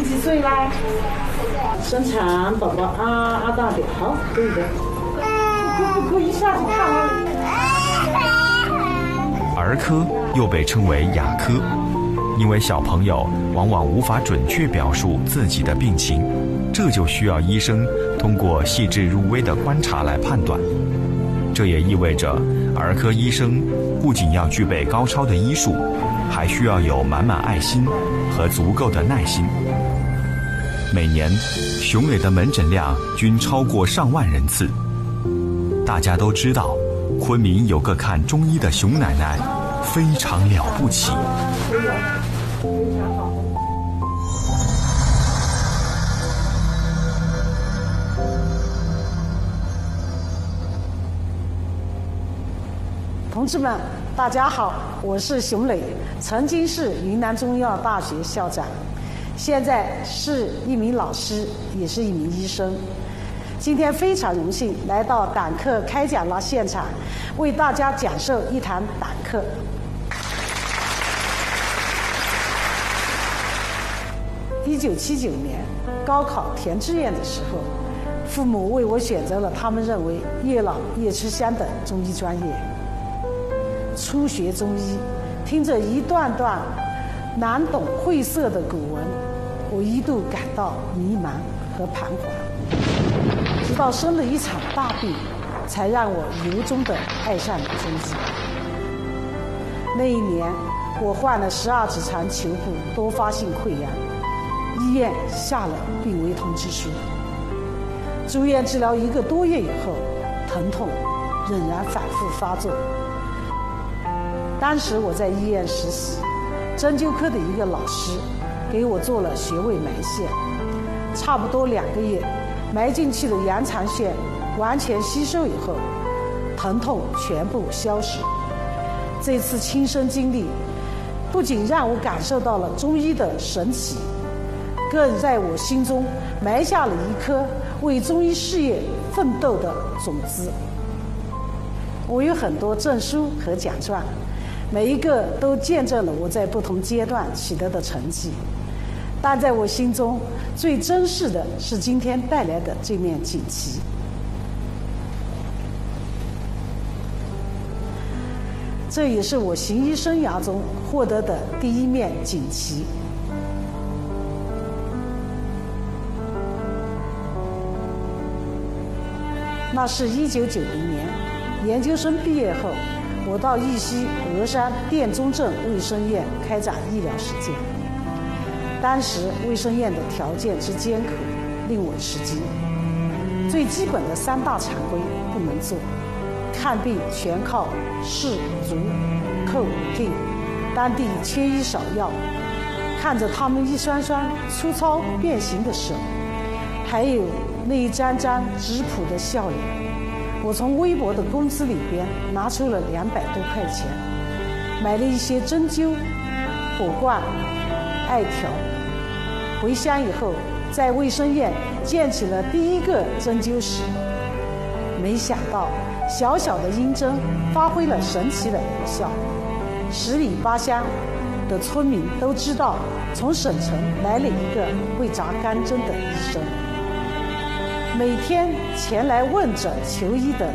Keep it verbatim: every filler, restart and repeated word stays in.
几岁啦？生产宝宝啊啊大点，好，可以的。不不不，一下子看了。 儿科又被称为哑科，因为小朋友往往无法准确表述自己的病情，这就需要医生通过细致入微的观察来判断。这也意味着儿科医生不仅要具备高超的医术，还需要有满满爱心和足够的耐心。每年熊磊的门诊量均超过上万人次。大家都知道，昆明有个看中医的熊奶奶非常了不起。 同志们，大家好，我是熊磊，曾经是云南中医药大学校长，现在是一名老师，也是一名医生。今天非常荣幸来到胆课开讲了现场，为大家讲授一堂胆课。一九七九年高考填志愿的时候，父母为我选择了他们认为越老越吃香的中医专业。初学中医，听着一段段难懂晦涩的古文，我一度感到迷茫和彷徨。直到生了一场大病，才让我由衷地爱上了中医。那一年，我患了十二指肠球部多发性溃疡，医院下了病危通知书。住院治疗一个多月以后，疼痛仍然反复发作。当时我在医院实习，针灸科的一个老师给我做了穴位埋线，差不多两个月，埋进去的羊肠线完全吸收以后，疼痛全部消失。这次亲身经历，不仅让我感受到了中医的神奇，更在我心中埋下了一颗为中医事业奋斗的种子。我有很多证书和奖状，每一个都见证了我在不同阶段取得的成绩，但在我心中最珍视的是今天带来的这面锦旗。这也是我行医生涯中获得的第一面锦旗。那是一九九零年，研究生毕业后，我到义溪峨山店中镇卫生院开展医疗实践。当时卫生院的条件之艰苦令我吃惊，最基本的三大常规不能做，看病全靠视、足、叩、听，当地缺医少药，看着他们一双双粗糙变形的手，还有那一张张质朴的笑脸，我从微薄的工资里边拿出了两百多块钱，买了一些针灸、火罐、艾条。回乡以后，在卫生院建起了第一个针灸室。没想到，小小的阴针发挥了神奇的疗效。十里八乡的村民都知道，从省城来了一个会扎钢针的医生。每天前来问诊求医的